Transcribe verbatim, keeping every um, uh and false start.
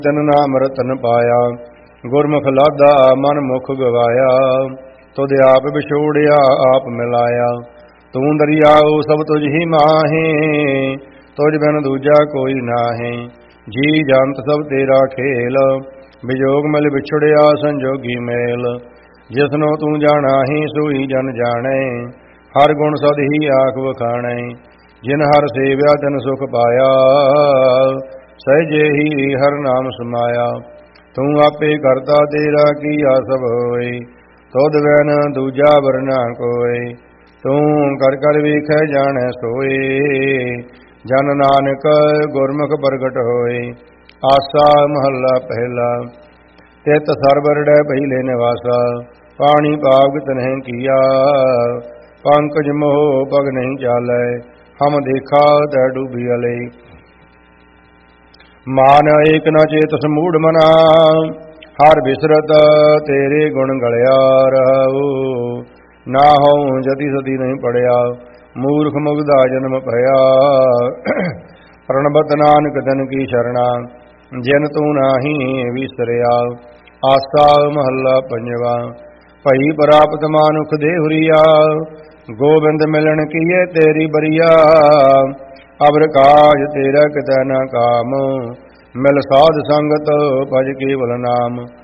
ਤਨ ਨਾਮ ਰਤਨ ਪਾਇਆ, ਗੁਰਮੁਖ ਲਾਧਾ ਮਨ ਮੁਖ ਗਵਾਇਆ। ਤੁਧ ਆਪ ਵਿਛੋੜਿਆ ਆਪ ਮਿਲਾਇਆ, ਤੂੰ ਦਰਿਆਉ ਸਭ ਤੁਝ ਹੀ ਮਾਹੇ। ਤੁਝ ਬਿਨ ਦੂਜਾ ਕੋਈ ਨਾਹੀਂ, ਜੀ ਜੰਤ ਸਭ ਤੇਰਾ ਖੇਲ। ਵਿਜੋਗ ਮਿਲ ਵਿਛੜਿਆ ਸੰਜੋਗੀ ਮੇਲ, ਜਿਸਨੋ ਤੂੰ ਜਾਣਾ ਹੀ ਸੋਈ ਜਨ ਜਾਣੈ। ਹਰ ਗੁਣ ਸਦ ਹੀ ਆਖ ਵਖਾਣੈ, ਜਿਨ ਹਰ ਸੇਵਿਆ ਤਿਨ ਸੁਖ ਪਾਇਆ। ਸਹਿਜੇ ਹੀ ਹਰ ਨਾਮ ਸਮਾਇਆ, ਤੂੰ ਆਪੇ ਕਰਤਾ ਤੇਰਾ ਕੀਆ ਸਭ ਹੋਏ। ਤੁਧ ਬਿਨ ਦੂਜਾ ਵਰਨਾ ਕੋਇ, ਤੂੰ ਕਰ ਕਰ ਵੇਖੈ ਜਾਣੈ ਸੋਏ। ਜਨ ਨਾਨਕ ਗੁਰਮੁਖ ਪ੍ਰਗਟ ਹੋਏ, ਆਸਾ ਮਹੱਲਾ ਪਹਿਲਾ। ਤਿਤ ਸਰਬਰੜੈ ਪਹਿਲੇ ਨਿਵਾਸਾ, ਪਾਣੀ ਪਾਗ ਤਨਹਿ ਕੀਆ। ਪੰਕਜ ਮੋਹ ਪਗ ਨਹੀਂ ਚਾਲੈ, ਹਮ ਦੇਖਾ ਤੈ ਡੂਬੀ ਅਲੇ। ਮਾਨ ਏਕ ਨ ਚੇਤ ਸਮੂੜ ਮਨਾ, ਹਰ ਬਿਸਰਤ ਤੇਰੇ ਗੁਣ ਗਲਿਆ ਰਹਾਉ। ਨਾ ਹਉ ਜਤੀ ਸਤੀ ਨਹੀਂ ਪੜਿਆ, ਮੂਰਖ ਮੁਗਧਾ ਜਨਮ ਭਇਆ। ਪ੍ਰਣਬਤ ਨਾਨਕ ਤਨ ਕੀ ਸ਼ਰਣਾ, ਜਿਨ ਤੂੰ ਨਾਹੀ ਵਿਸਰਿਆ। ਆਸਾ ਮਹੱਲਾ ਪੰਜਵਾ। ਭਈ ਪ੍ਰਾਪਤ ਮਾਨੁਖ ਦੇਹੁਰੀਆ, ਗੋਬਿੰਦ ਮਿਲਣ ਕੀਏ ਤੇਰੀ ਬਰੀਆ। ਅਬਰ ਕਾਜ ਤੇਰਾ ਕਿਤੈ ਨ ਕਾਮ, ਮਿਲ ਸਾਧ ਸੰਗਤ ਭਜ ਕੇਵਲ ਨਾਮ।